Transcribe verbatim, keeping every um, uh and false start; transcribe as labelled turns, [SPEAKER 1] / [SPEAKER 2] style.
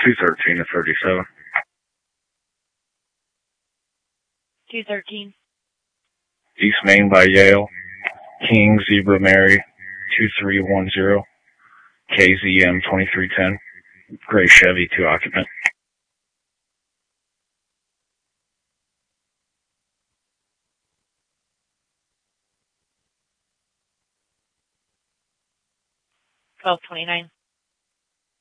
[SPEAKER 1] two thirteen to thirty-seven.
[SPEAKER 2] two thirteen.
[SPEAKER 1] East Main by Yale. King Zebra Mary two three one zero. K Z M twenty-three ten. Gray Chevy, two occupant.
[SPEAKER 2] twelve twenty-nine.